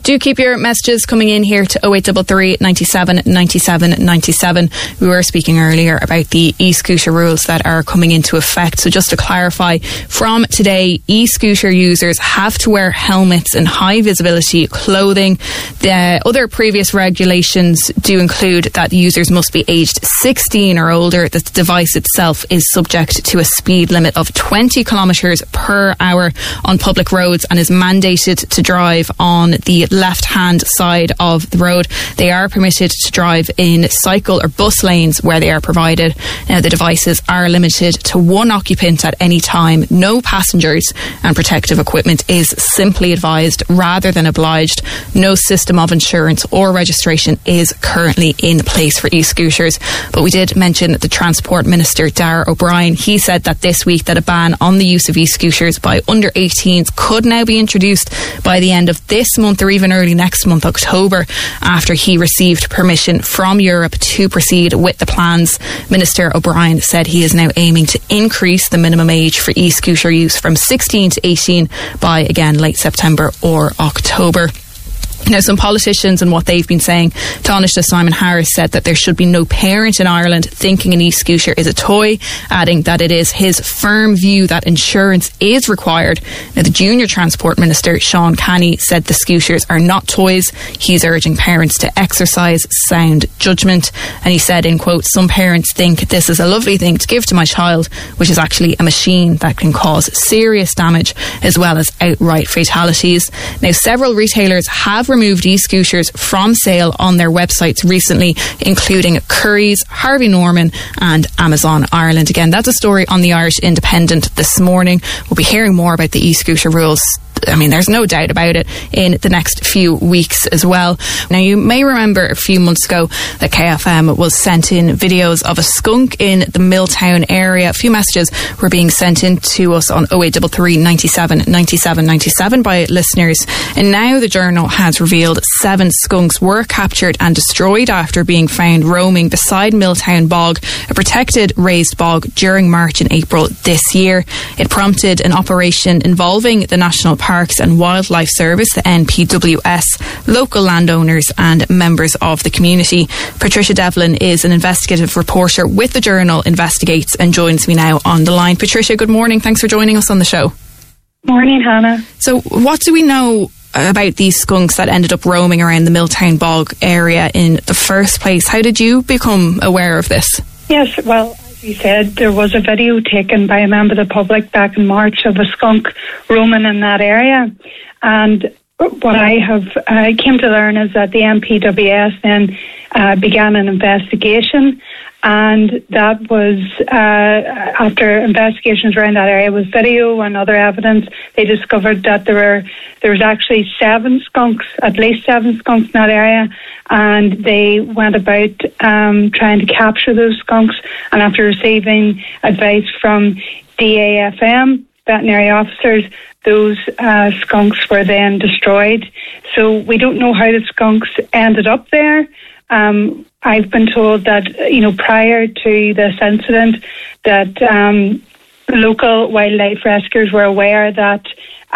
Do keep your messages coming in here to 0833 97 97 97. We were speaking earlier about the e-scooter rules that are coming into effect. So just to clarify, from today, e-scooter users have to wear helmets and high visibility clothing. The other previous regulations do include that users must be aged 16 or older. The device itself is subject to a speed limit of 20 kilometres per hour on public roads and is mandated to drive on the left-hand side of the road. They are permitted to drive in cycle or bus lanes where they are provided. Now, the devices are limited to one occupant at any time, no passengers, and protective equipment is simply advised rather than obliged. No system of insurance or registration is currently in place for e-scooters. But we did mention the Transport Minister, Darragh O'Brien. He said that this week that a ban on the use of e-scooters by under 18s could now be introduced by the end of this month or even early next month, October, after he received permission from Europe to proceed with the plans. Minister O'Brien said he is now aiming to increase the minimum age for e-scooter use from 16 to 18 by, again, late September or October. Now, some politicians and what they've been saying. Taoiseach Simon Harris said that there should be no parent in Ireland thinking an e-scooter is a toy, adding that it is his firm view that insurance is required. Now, the Junior Transport Minister, Sean Canny, said the scooters are not toys. He's urging parents to exercise sound judgment. And he said, in quote, "Some parents think this is a lovely thing to give to my child, which is actually a machine that can cause serious damage as well as outright fatalities." Now, several retailers have removed e-scooters from sale on their websites recently, including Currys, Harvey Norman and Amazon Ireland. Again, that's a story on the Irish Independent this morning. We'll be hearing more about the e-scooter rules, I mean, there's no doubt about it, in the next few weeks as well. Now, you may remember a few months ago that KFM was sent in videos of a skunk in the Milltown area. A few messages were being sent in to us on 0833 97 97 97 by listeners. And now the Journal has revealed 7 skunks were captured and destroyed after being found roaming beside Milltown Bog, a protected raised bog, during March and April this year. It prompted an operation involving the National Parks and Wildlife Service, the NPWS, local landowners and members of the community. Patricia Devlin is an investigative reporter with the Journal Investigates and joins me now on the line. Patricia, good morning. Thanks for joining us on the show. Morning, Hannah. So what do we know about these skunks that ended up roaming around the Milltown Bog area in the first place? How did you become aware of this? Yes, well, as you said, there was a video taken by a member of the public back in March of a skunk roaming in that area. And what I came to learn is that the NPWS then began an investigation, and that was after investigations around that area with video and other evidence. They discovered that there was actually 7 skunks, at least 7 skunks in that area, and they went about trying to capture those skunks. And after receiving advice from DAFM, veterinary officers, those skunks were then destroyed. So we don't know how the skunks ended up there. I've been told that, prior to this incident, that local wildlife rescuers were aware that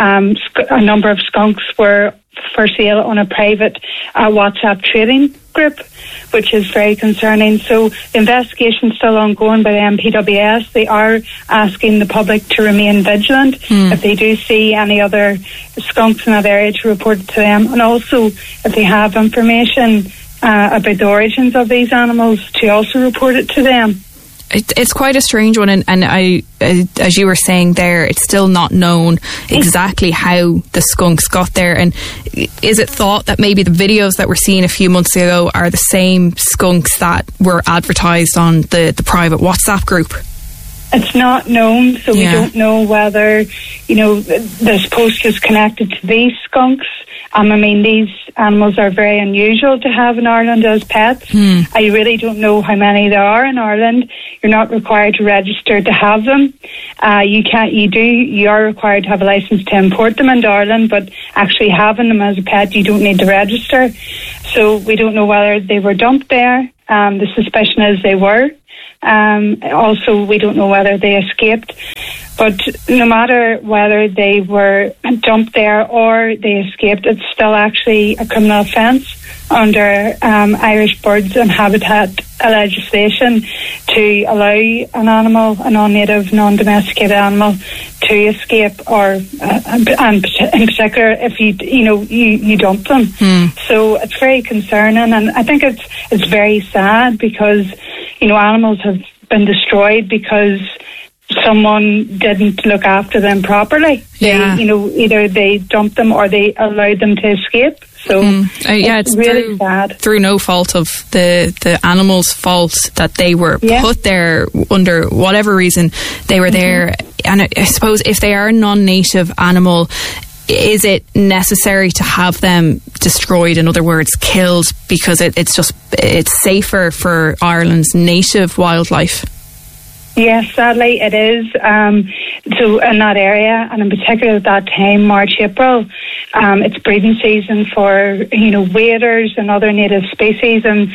a number of skunks were for sale on a private WhatsApp trading group, which is very concerning. So the investigation is still ongoing by the NPWS. They are asking the public to remain vigilant. If they do see any other skunks in that area, to report it to them, and also if they have information about the origins of these animals, to also report it to them. It's quite a strange one, and I, as you were saying there, it's still not known exactly how the skunks got there. And is it thought that maybe the videos that we're seeing a few months ago are the same skunks that were advertised on the private WhatsApp group? It's not known, so we don't know whether, this post is connected to these skunks. These animals are very unusual to have in Ireland as pets. I really don't know how many there are in Ireland. You're not required to register to have them. You are required to have a licence to import them into Ireland, but actually having them as a pet, you don't need to register. So we don't know whether they were dumped there. The suspicion is they were. Also, we don't know whether they escaped. But no matter whether they were dumped there or they escaped, it's still actually a criminal offence under Irish Birds and Habitat legislation to allow an animal, a non-native, non-domesticated animal, to escape, or and in particular if you dump them. So it's very concerning, and I think it's very sad because animals have been destroyed because someone didn't look after them properly. Yeah. Either they dumped them or they allowed them to escape. So it's really sad. Through no fault of the animal's fault that they were put there under whatever reason they were there. And I suppose if they are a non-native animal, is it necessary to have them destroyed, in other words, killed, because it's safer for Ireland's native wildlife? Yes, sadly it is. So in that area, and in particular at that time, March, April, it's breeding season for waders and other native species, and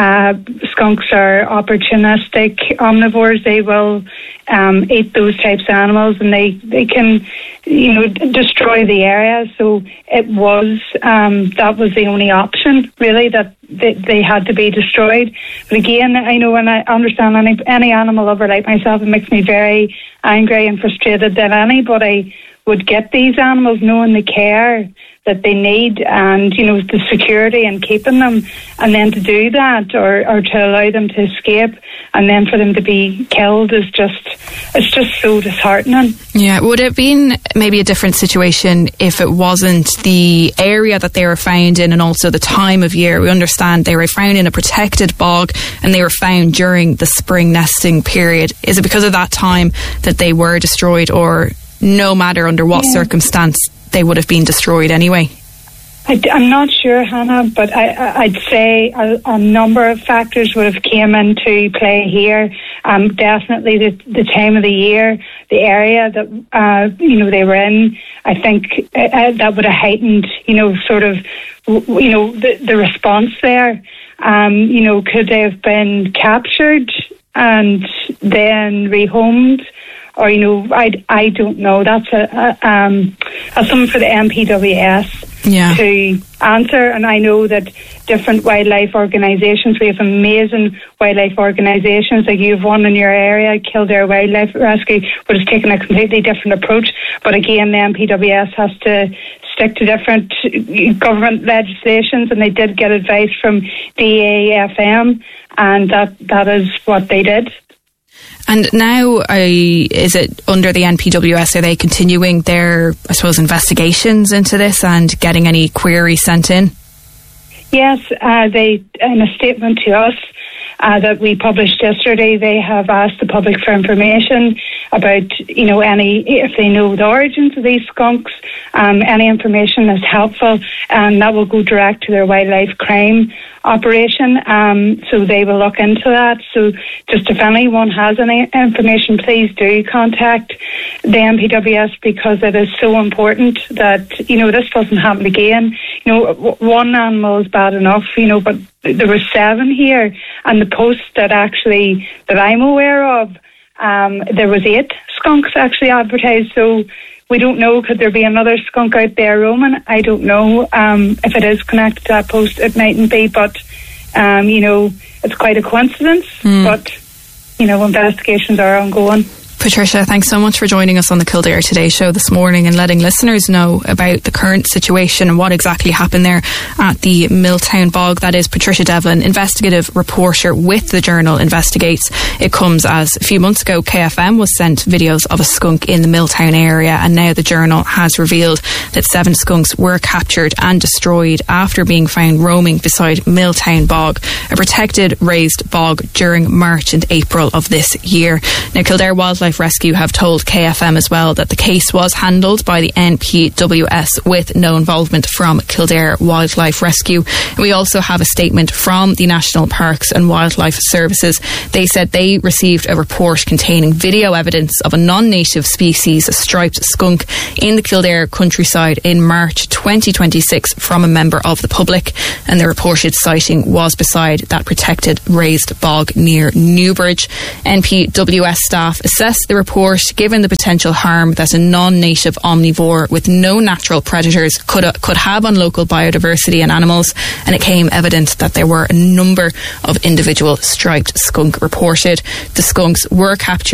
skunks are opportunistic omnivores. They will eat those types of animals, and they can destroy the area. So it was that was the only option really, that they had to be destroyed. But again, I know, and I understand any animal lover like myself, it makes me very angry and frustrated that anybody would get these animals knowing the care that they need and the security and keeping them, and then to do that or to allow them to escape and then for them to be killed it's just so disheartening. Yeah, would it have been maybe a different situation if it wasn't the area that they were found in and also the time of year? We understand they were found in a protected bog and they were found during the spring nesting period. Is it because of that time that they were destroyed, or no matter under what circumstance they would have been destroyed anyway? I'm not sure, Hannah, but I'd say a number of factors would have came into play here. Definitely the time of the year, the area that they were in. I think that would have heightened, the response there. Could they have been captured and then rehomed? Or I don't know. That's something for the NPWS to answer. And I know that different wildlife organisations, we have amazing wildlife organisations. Like you have one in your area, Kildare Wildlife Rescue, but it's taken a completely different approach. But again, the NPWS has to stick to different government legislations, and they did get advice from DAFM, and that is what they did. And now, is it under the NPWS, are they continuing their, I suppose, investigations into this and getting any queries sent in? Yes, they, in a statement to us that we published yesterday, they have asked the public for information about, if they know the origins of these skunks, any information that's helpful, and that will go direct to their wildlife crime operation. So they will look into that. So just if anyone has any information, please do contact the NPWS, because it is so important that, this doesn't happen again. One animal is bad enough, but there were 7 here, and the post that I'm aware of, there was 8 skunks actually advertised. So we don't know, could there be another skunk out there roaming? I don't know. If it is connected to that post, it mightn't be, but it's quite a coincidence. But investigations are ongoing. Patricia, thanks so much for joining us on the Kildare Today show this morning and letting listeners know about the current situation and what exactly happened there at the Milltown Bog. That is Patricia Devlin, investigative reporter with the Journal Investigates. It comes as a few months ago KFM was sent videos of a skunk in the Milltown area, and now the Journal has revealed that 7 skunks were captured and destroyed after being found roaming beside Milltown Bog, a protected raised bog, during March and April of this year. Now, Kildare Wildlife Rescue have told KFM as well that the case was handled by the NPWS with no involvement from Kildare Wildlife Rescue. And we also have a statement from the National Parks and Wildlife Services. They said they received a report containing video evidence of a non-native species, a striped skunk, in the Kildare countryside in March 2026 from a member of the public, and the reported sighting was beside that protected raised bog near Newbridge. NPWS staff assessed the report, given the potential harm that a non-native omnivore with no natural predators could have on local biodiversity and animals, and it became evident that there were a number of individual striped skunk reported. The skunks were captured